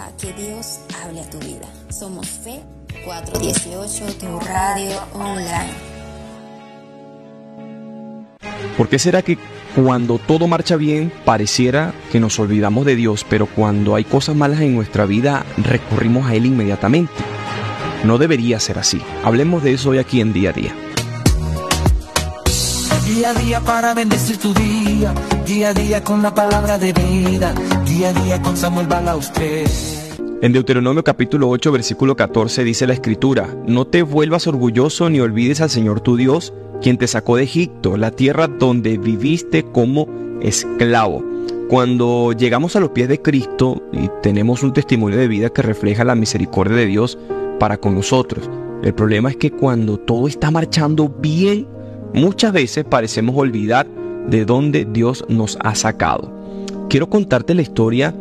Deja que Dios hable a tu vida. Somos Fe 418, tu radio online. ¿Por qué será que cuando todo marcha bien pareciera que nos olvidamos de Dios, pero cuando hay cosas malas en nuestra vida recurrimos a Él inmediatamente? No debería ser así. Hablemos de eso hoy aquí en Día a Día. Día a día para bendecir tu día a día con la palabra de vida, día a día con Samuel Balaustre. En Deuteronomio capítulo 8, versículo 14 dice la Escritura: no te vuelvas orgulloso ni olvides al Señor tu Dios, quien te sacó de Egipto, la tierra donde viviste como esclavo. Cuando llegamos a los pies de Cristo y tenemos un testimonio de vida que refleja la misericordia de Dios para con nosotros, el problema es que cuando todo está marchando bien, muchas veces parecemos olvidar de dónde Dios nos ha sacado. Quiero contarte la historia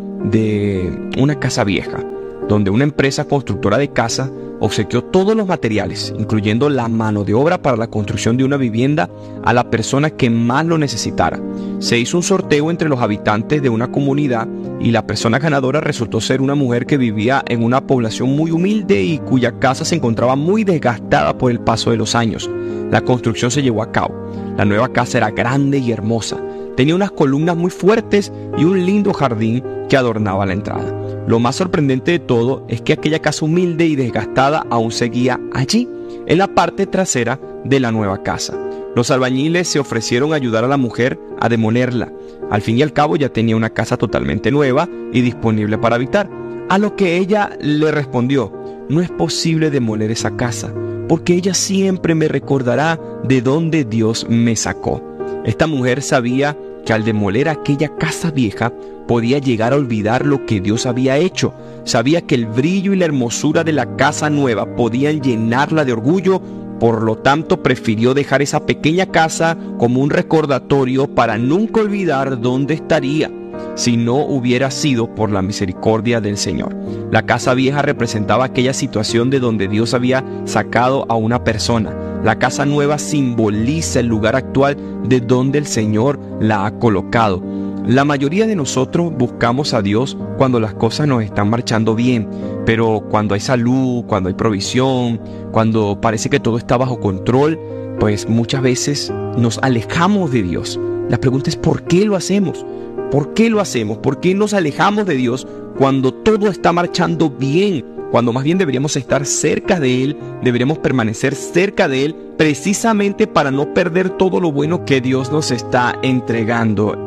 de una casa vieja, donde una empresa constructora de casa obsequió todos los materiales, incluyendo la mano de obra para la construcción de una vivienda, a la persona que más lo necesitara. Se hizo un sorteo entre los habitantes de una comunidad y la persona ganadora resultó ser una mujer que vivía en una población muy humilde y cuya casa se encontraba muy desgastada por el paso de los años. La construcción se llevó a cabo. La nueva casa era grande y hermosa. Tenía unas columnas muy fuertes y un lindo jardín que adornaba la entrada. Lo más sorprendente de todo es que aquella casa humilde y desgastada aún seguía allí, en la parte trasera de la nueva casa. Los albañiles se ofrecieron a ayudar a la mujer a demolerla. Al fin y al cabo ya tenía una casa totalmente nueva y disponible para habitar. A lo que ella le respondió: no es posible demoler esa casa, porque ella siempre me recordará de dónde Dios me sacó. Esta mujer sabía que al demoler aquella casa vieja podía llegar a olvidar lo que Dios había hecho. Sabía que el brillo y la hermosura de la casa nueva podían llenarla de orgullo. Por lo tanto, prefirió dejar esa pequeña casa como un recordatorio para nunca olvidar dónde estaría si no hubiera sido por la misericordia del Señor. La casa vieja representaba aquella situación de donde Dios había sacado a una persona. La casa nueva simboliza el lugar actual de donde el Señor la ha colocado. La mayoría de nosotros buscamos a Dios cuando las cosas nos están marchando bien, pero cuando hay salud, cuando hay provisión, cuando parece que todo está bajo control, pues muchas veces nos alejamos de Dios. La pregunta es: ¿por qué lo hacemos? ¿Por qué lo hacemos? ¿Por qué nos alejamos de Dios cuando todo está marchando bien? Cuando más bien deberíamos estar cerca de Él, deberíamos permanecer cerca de Él precisamente para no perder todo lo bueno que Dios nos está entregando.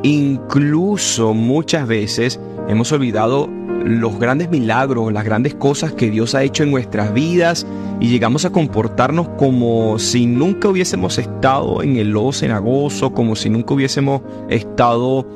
Incluso muchas veces hemos olvidado los grandes milagros, las grandes cosas que Dios ha hecho en nuestras vidas y llegamos a comportarnos como si nunca hubiésemos estado en el lodo cenagoso, como si nunca hubiésemos estado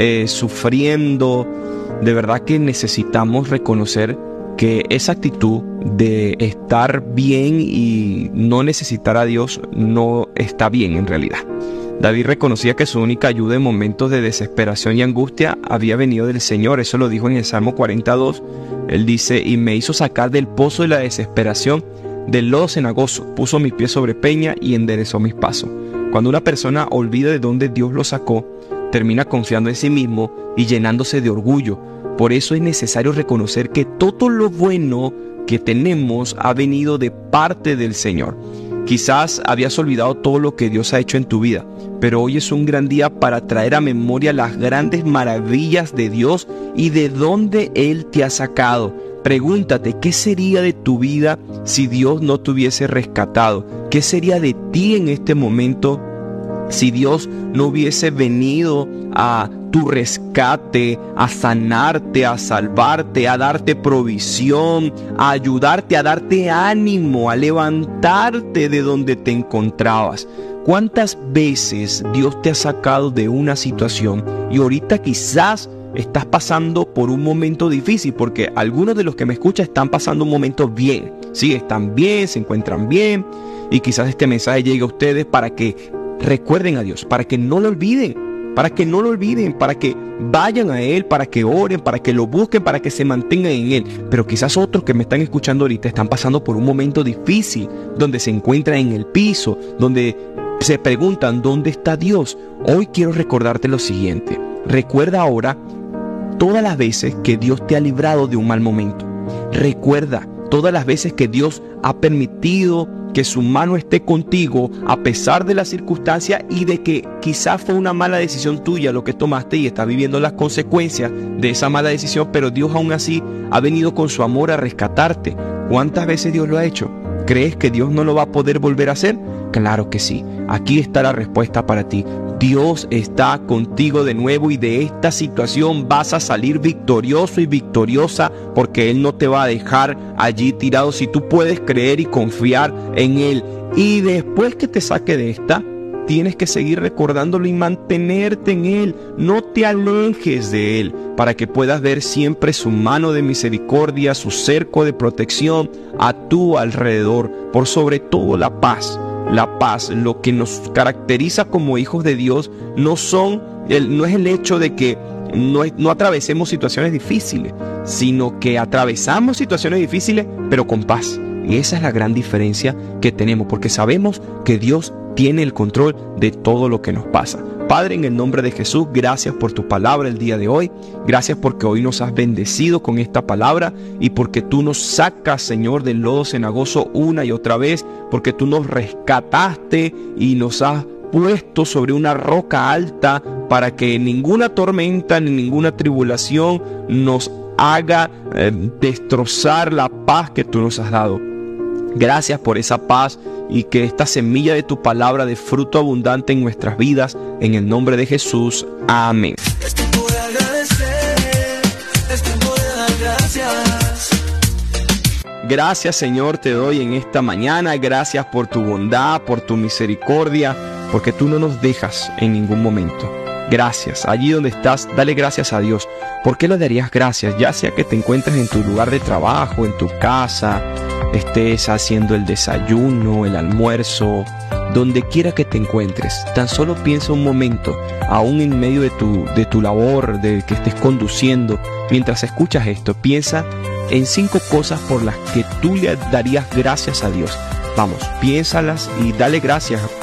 sufriendo. De verdad que necesitamos reconocer que esa actitud de estar bien y no necesitar a Dios no está bien en realidad. David reconocía que su única ayuda en momentos de desesperación y angustia había venido del Señor. Eso lo dijo en el Salmo 42. Él dice: y me hizo sacar del pozo de la desesperación, del lodo cenagoso, puso mis pies sobre peña y enderezó mis pasos. Cuando una persona olvida de dónde Dios lo sacó, termina confiando en sí mismo y llenándose de orgullo. Por eso es necesario reconocer que todo lo bueno que tenemos ha venido de parte del Señor. Quizás habías olvidado todo lo que Dios ha hecho en tu vida, pero hoy es un gran día para traer a memoria las grandes maravillas de Dios y de dónde Él te ha sacado. Pregúntate: ¿qué sería de tu vida si Dios no te hubiese rescatado? ¿Qué sería de ti en este momento si Dios no hubiese venido a tu rescate, a sanarte, a salvarte, a darte provisión, a ayudarte, a darte ánimo, a levantarte de donde te encontrabas? ¿Cuántas veces Dios te ha sacado de una situación y ahorita quizás estás pasando por un momento difícil? Porque algunos de los que me escuchan están pasando un momento bien. Sí, están bien, se encuentran bien, y quizás este mensaje llegue a ustedes para que recuerden a Dios, para que no lo olviden, para que vayan a Él, para que oren, para que lo busquen, para que se mantengan en Él. Pero quizás otros que me están escuchando ahorita están pasando por un momento difícil, donde se encuentran en el piso, donde se preguntan: ¿dónde está Dios? Hoy quiero recordarte lo siguiente: recuerda ahora todas las veces que Dios te ha librado de un mal momento. Recuerda todas las veces que Dios ha permitido que su mano esté contigo a pesar de las circunstancias y de que quizás fue una mala decisión tuya lo que tomaste y estás viviendo las consecuencias de esa mala decisión, pero Dios aún así ha venido con su amor a rescatarte. ¿Cuántas veces Dios lo ha hecho? ¿Crees que Dios no lo va a poder volver a hacer? Claro que sí. Aquí está la respuesta para ti. Dios está contigo de nuevo y de esta situación vas a salir victorioso y victoriosa porque Él no te va a dejar allí tirado si tú puedes creer y confiar en Él. Y después que te saque de esta, tienes que seguir recordándolo y mantenerte en Él. No te alejes de Él para que puedas ver siempre su mano de misericordia, su cerco de protección a tu alrededor. Por sobre todo la paz. La paz, lo que nos caracteriza como hijos de Dios, no es el hecho de que no atravesemos situaciones difíciles, sino que atravesamos situaciones difíciles, pero con paz. Y esa es la gran diferencia que tenemos, porque sabemos que Dios tiene el control de todo lo que nos pasa. Padre, en el nombre de Jesús, gracias por tu palabra el día de hoy. Gracias porque hoy nos has bendecido con esta palabra y porque tú nos sacas, Señor, del lodo cenagoso una y otra vez, porque tú nos rescataste y nos has puesto sobre una roca alta para que ninguna tormenta ni ninguna tribulación nos haga destrozar la paz que tú nos has dado. Gracias por esa paz y que esta semilla de tu palabra dé fruto abundante en nuestras vidas. En el nombre de Jesús. Amén. Es tiempo de agradecer, es tiempo de dar gracias. Gracias, Señor, te doy en esta mañana. Gracias por tu bondad, por tu misericordia, porque tú no nos dejas en ningún momento. Gracias. Allí donde estás, dale gracias a Dios. ¿Por qué le darías gracias? Ya sea que te encuentres en tu lugar de trabajo, en tu casa, estés haciendo el desayuno, el almuerzo, donde quiera que te encuentres. Tan solo piensa un momento, aún en medio de tu labor, de que estés conduciendo, mientras escuchas esto, piensa en 5 cosas por las que tú le darías gracias a Dios. Vamos, piénsalas y dale gracias